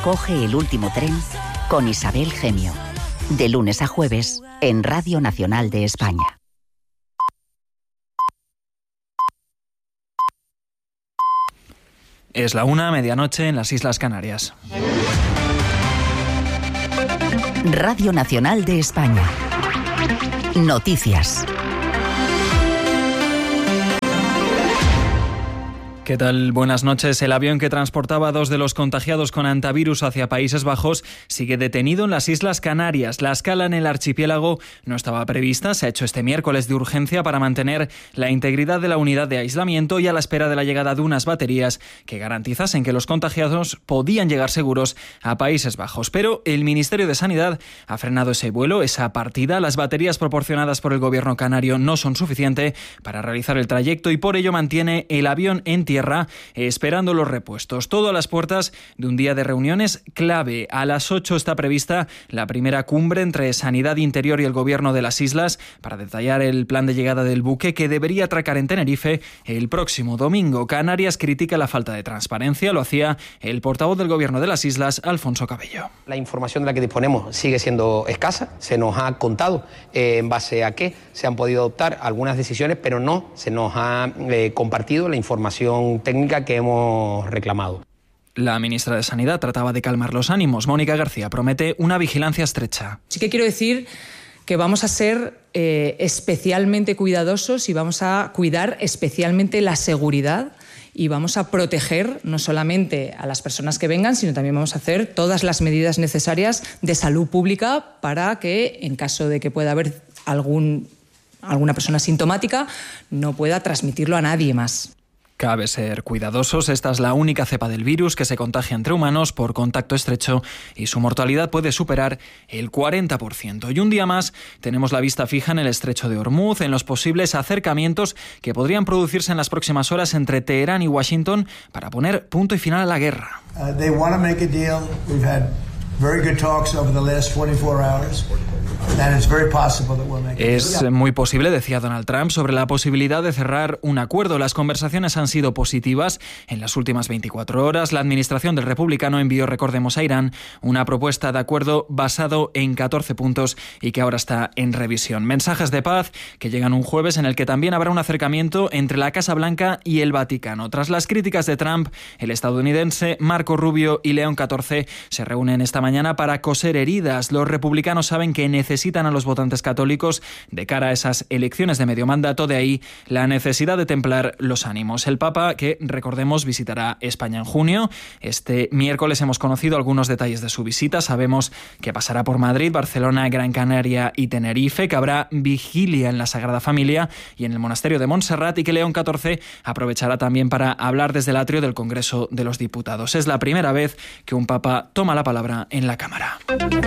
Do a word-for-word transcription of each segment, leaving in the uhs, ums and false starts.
Coge el último tren con Isabel Gemio. De lunes a jueves en Radio Nacional de España. Es la una, medianoche en las Islas Canarias. Radio Nacional de España. Noticias. ¿Qué tal? Buenas noches. El avión que transportaba a dos de los contagiados con hantavirus hacia Países Bajos sigue detenido en las Islas Canarias. La escala en el archipiélago no estaba prevista. Se ha hecho este miércoles de urgencia para mantener la integridad de la unidad de aislamiento y a la espera de la llegada de unas baterías que garantizasen que los contagiados podían llegar seguros a Países Bajos. Pero el Ministerio de Sanidad ha frenado ese vuelo, esa partida. Las baterías proporcionadas por el gobierno canario no son suficientes para realizar el trayecto y por ello mantiene el avión en tierra Tierra, esperando los repuestos. Todo a las puertas de un día de reuniones clave. A las ocho está prevista la primera cumbre entre Sanidad Interior y el Gobierno de las Islas para detallar el plan de llegada del buque que debería atracar en Tenerife el próximo domingo. Canarias critica la falta de transparencia. Lo hacía el portavoz del Gobierno de las Islas, Alfonso Cabello. La información de la que disponemos sigue siendo escasa. Se nos ha contado eh, en base a qué se han podido adoptar algunas decisiones, pero no se nos ha eh, compartido la información técnica que hemos reclamado. La ministra de Sanidad trataba de calmar los ánimos. Mónica García promete una vigilancia estrecha. Sí que quiero decir que vamos a ser eh, especialmente cuidadosos y vamos a cuidar especialmente la seguridad y vamos a proteger no solamente a las personas que vengan, sino también vamos a hacer todas las medidas necesarias de salud pública para que, en caso de que pueda haber algún, alguna persona sintomática, no pueda transmitirlo a nadie más. Cabe ser cuidadosos. Esta es la única cepa del virus que se contagia entre humanos por contacto estrecho y su mortalidad puede superar el cuarenta por ciento. Y un día más tenemos la vista fija en el estrecho de Hormuz, en los posibles acercamientos que podrían producirse en las próximas horas entre Teherán y Washington para poner punto y final a la guerra. Uh, they want to make a deal. We've had very good talks over the last twenty-four hours. Es muy posible, decía Donald Trump, sobre la posibilidad de cerrar un acuerdo. Las conversaciones han sido positivas. En las últimas veinticuatro horas, la administración del republicano envió, recordemos, a Irán una propuesta de acuerdo basado en catorce puntos y que ahora está en revisión. Mensajes de paz que llegan un jueves en el que también habrá un acercamiento entre la Casa Blanca y el Vaticano. Tras las críticas de Trump, el estadounidense Marco Rubio y León catorce se reúnen esta mañana para coser heridas. Los republicanos saben que necesitan necesitan a los votantes católicos de cara a esas elecciones de medio mandato, de ahí la necesidad de templar los ánimos. El Papa, que recordemos visitará España en junio. Este miércoles hemos conocido algunos detalles de su visita. Sabemos que pasará por Madrid, Barcelona, Gran Canaria y Tenerife, que habrá vigilia en la Sagrada Familia y en el Monasterio de Montserrat y que León catorce aprovechará también para hablar desde el atrio del Congreso de los Diputados. Es la primera vez que un Papa toma la palabra en la Cámara.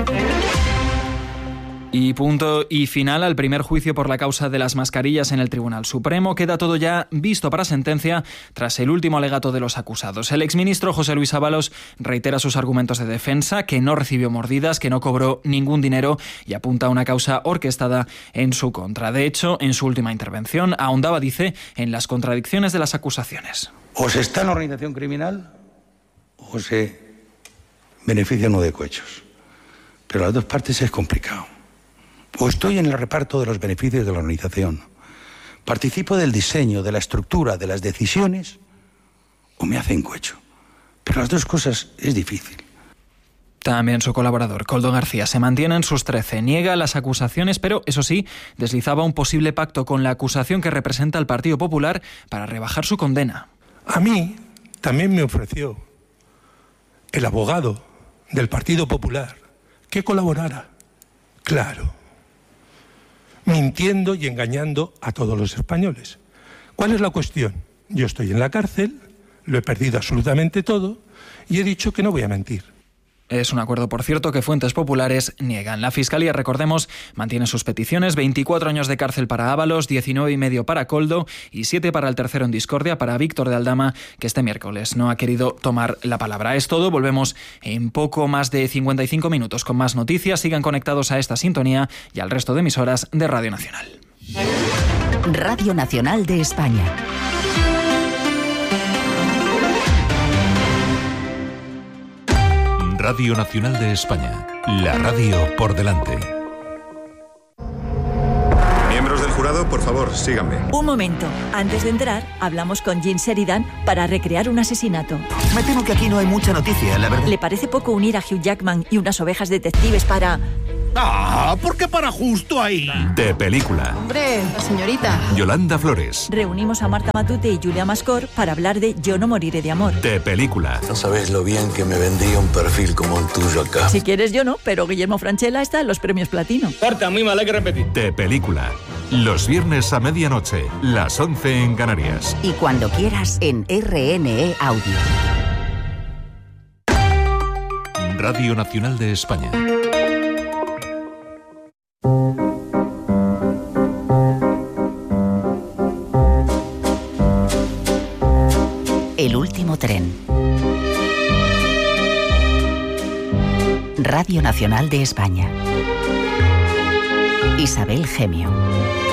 Y punto y final al primer juicio por la causa de las mascarillas en el Tribunal Supremo. Queda todo ya visto para sentencia tras el último alegato de los acusados. El exministro José Luis Ábalos reitera sus argumentos de defensa, que no recibió mordidas, que no cobró ningún dinero y apunta a una causa orquestada en su contra. De hecho, en su última intervención ahondaba, dice, en las contradicciones de las acusaciones. O se está en la organización criminal o se beneficia uno de cohechos. Pero las dos partes es complicado. O estoy en el reparto de los beneficios de la organización, participo del diseño, de la estructura, de las decisiones, o me hacen cohecho. Pero las dos cosas es difícil. También su colaborador, Koldo García, se mantiene en sus trece, niega las acusaciones, pero, eso sí, deslizaba un posible pacto con la acusación que representa al Partido Popular para rebajar su condena. A mí también me ofreció el abogado del Partido Popular que colaborara. Claro. Mintiendo y engañando a todos los españoles. ¿Cuál es la cuestión? Yo estoy en la cárcel, lo he perdido absolutamente todo y he dicho que no voy a mentir. Es un acuerdo, por cierto, que fuentes populares niegan. La Fiscalía, recordemos, mantiene sus peticiones: veinticuatro años de cárcel para Ábalos, diecinueve y medio para Koldo y siete para el tercero en discordia, para Víctor de Aldama, que este miércoles no ha querido tomar la palabra. Es todo, volvemos en poco más de cincuenta y cinco minutos con más noticias. Sigan conectados a esta sintonía y al resto de emisoras de Radio Nacional. Radio Nacional de España. Radio Nacional de España. La radio por delante. Miembros del jurado, por favor, síganme. Un momento. Antes de entrar, hablamos con Jean Sheridan para recrear un asesinato. Me temo que aquí no hay mucha noticia, la verdad. ¿Le parece poco unir a Hugh Jackman y unas ovejas detectives para...? Ah, ¿por qué para justo ahí? De película. Hombre, la señorita. Yolanda Flores. Reunimos a Marta Matute y Julia Mascor para hablar de Yo no moriré de amor. De película. No sabes lo bien que me vendría un perfil como el tuyo acá. Si quieres yo no, pero Guillermo Francella está en los premios Platino. Corta, muy mal, hay que repetir. De película. Los viernes a medianoche, las once en Canarias. Y cuando quieras en R N E Audio. Radio Nacional de España. El último tren. Radio Nacional de España. Isabel Gemio.